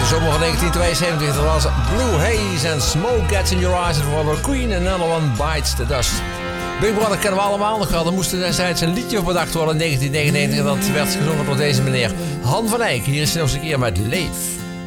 zomer van 1972. Dat was Blue Haze en Smoke Gets in Your Eyes voor Queen and Another One Bites the Dust. Big Brother kennen we allemaal nog wel. Er moest destijds een liedje op bedacht worden in 1999 en dat werd gezongen door deze meneer Han van Eyck. Hier is hij nog eens een keer met Leef.